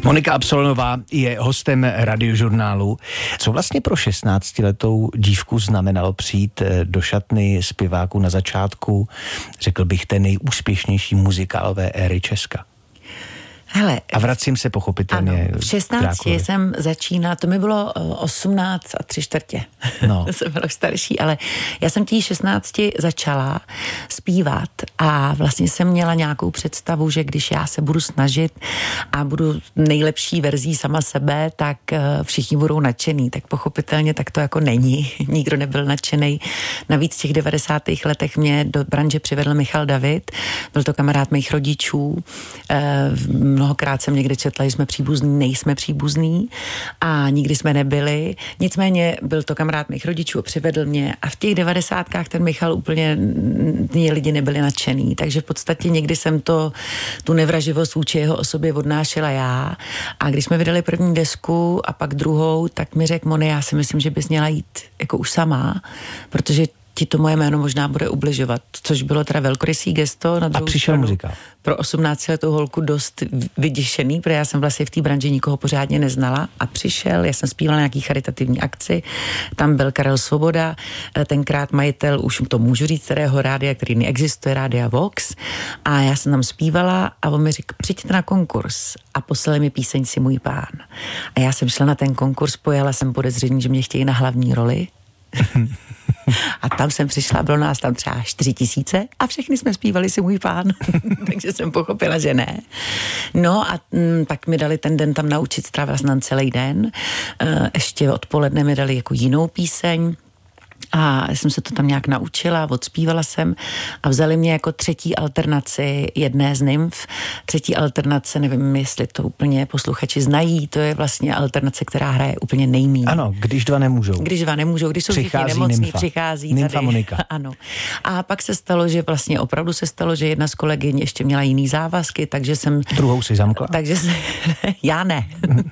Monika Absolonová je hostem Radiožurnálu. Co vlastně pro 16letou dívku znamenalo přijít do šatny zpěváků na začátku, řekl bych, té nejúspěšnější muzikálové éry Česka? Hele, a vracím se pochopitelně. Ano, v 16 jsem začínala, to mi bylo 18 a 3/4. No. To jsem byla starší, ale já jsem tí 16 začala zpívat a vlastně jsem měla nějakou představu, že když já se budu snažit a budu nejlepší verzí sama sebe, tak všichni budou nadšený. Tak pochopitelně tak to jako není. Nikdo nebyl nadšený. Navíc v těch 90. letech mě do branže přivedl Michal David. Byl to kamarád mých rodičů. Mnohokrát jsem někde četla, že jsme příbuzní, nejsme příbuzní a nikdy jsme nebyli. Nicméně byl to kamarád mých rodičů, přivedl mě a v těch 90kách ten Michal úplně lidi nebyli nadšený, takže v podstatě někdy jsem tu nevraživost vůči jeho osobě odnášela já a když jsme vydali první desku a pak druhou, tak mi řekl Moni, já si myslím, že bys měla jít jako už sama, protože ti to moje jméno možná bude ubližovat, což bylo teda velkorysý gesto. Na druhou a přišel muzikál. Pro 18letou holku dost vyděšený, protože já jsem vlastně v té branži nikoho pořádně neznala a přišel, já jsem zpívala na nějaký charitativní akci, tam byl Karel Svoboda, tenkrát majitel, už to můžu říct, kterého rádia, který neexistuje, Rádia Vox, a já jsem tam zpívala a on mi řekl, přijďte na konkurs a poslali mi píseň Si můj pán. A já jsem šla na ten konkurs, pojela jsem podezření, že mě chtějí na hlavní roli. A tam jsem přišla, bylo nás tam třeba 4 000 a všechny jsme zpívali Si můj pán. Takže jsem pochopila, že ne. No a pak mi dali ten den tam naučit, strávila jsem tam celý den. Ještě odpoledne mi dali jako jinou píseň. A jsem se to tam nějak naučila, odspívala jsem a vzali mě jako třetí alternaci jedné z nymf. Třetí alternace, nevím, jestli to úplně posluchači znají, to je vlastně alternace, která hraje úplně nejmíň. Ano, když dva nemůžou. Když dva nemůžou, když jsou všichni nemocní, nymfa. Přichází Nymfa tady. Monika. Ano. A pak se stalo, že vlastně opravdu se stalo, že jedna z kolegyň ještě měla jiný závazky, takže jsem... Druhou si zamkla? Takže já ne.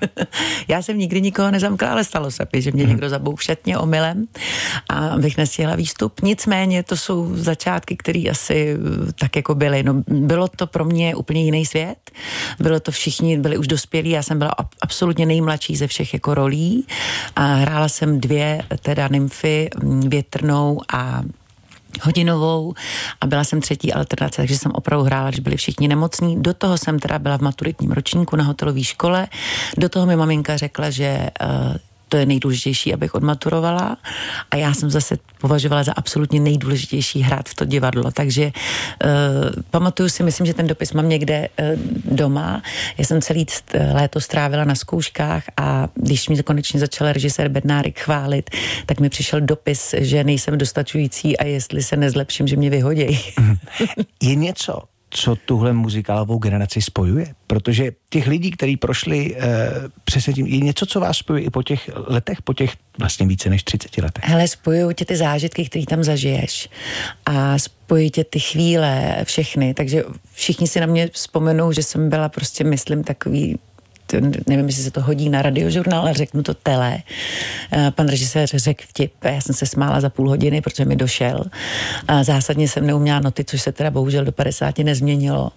Já jsem nikdy nikoho nezamkla, ale stalo se, že mě někdo zabou v šatně omylem a bych nestihla výstup. Nicméně to jsou začátky, které asi tak jako byly. No, bylo to pro mě úplně jiný svět. Bylo to všichni, byli už dospělí, já jsem byla absolutně nejmladší ze všech jako rolí a hrála jsem 2 teda nymfy, Větrnou a Hodinovou a byla jsem třetí alternace, takže jsem opravdu hrála, když byli všichni nemocní. Do toho jsem teda byla v maturitním ročníku na hotelové škole. Do toho mi maminka řekla, že to je nejdůležitější, abych odmaturovala a já jsem zase považovala za absolutně nejdůležitější hrát v to divadlo, takže pamatuju si, myslím, že ten dopis mám někde doma. Já jsem celý léto strávila na zkouškách a když mě konečně začal režisér Bednárik chválit, tak mi přišel dopis, že nejsem dostačující a jestli se nezlepším, že mě vyhodějí. Je něco, co tuhle muzikálovou generaci spojuje? Protože těch lidí, kteří prošli přesně tím, je něco, co vás spojuje i po těch letech, po těch vlastně více než 30 letech? Hele, spojují tě ty zážitky, které tam zažiješ a spojují tě ty chvíle, všechny, takže všichni si na mě vzpomenou, že jsem byla prostě, myslím, takový, nevím, jestli se to hodí na Radiožurnál, ale řeknu to tele. Pan režisér řekl vtip, já jsem se smála za půl hodiny, protože mi došel. Zásadně jsem neuměla noty, což se teda bohužel do 50 nezměnilo.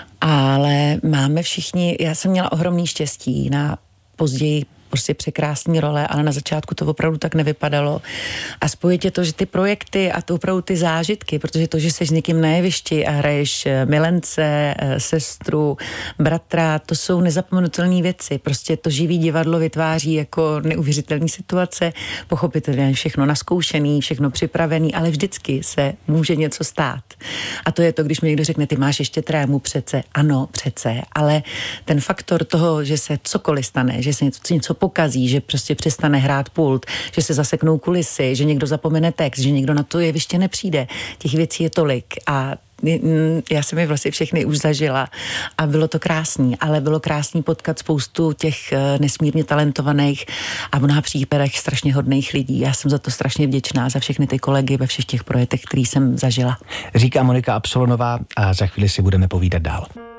Ale máme všichni, já jsem měla ohromný štěstí na později prostě překrásný role, ale na začátku to opravdu tak nevypadalo. A spojit je to, že ty projekty a to opravdu ty zážitky, protože to, že jsi s někým na jevišti a hraješ milence, sestru, bratra, to jsou nezapomenutelné věci. Prostě to živý divadlo vytváří jako neuvěřitelné situace, pochopitelně všechno naskoušený, všechno připravený, ale vždycky se může něco stát. A to je to, když mi někdo řekne, ty máš ještě trému přece. Ano, přece, ale ten faktor toho, že se cokoliv stane, že se něco pokazí, že prostě přestane hrát pult, že se zaseknou kulisy, že někdo zapomene text, že někdo na to jeviště nepřijde. Těch věcí je tolik a já jsem je vlastně všechny už zažila a bylo to krásný, ale bylo krásný potkat spoustu těch nesmírně talentovaných a v mnoha případech strašně hodných lidí. Já jsem za to strašně vděčná, za všechny ty kolegy ve všech těch projektech, který jsem zažila. Říká Monika Absolonová a za chvíli si budeme povídat dál.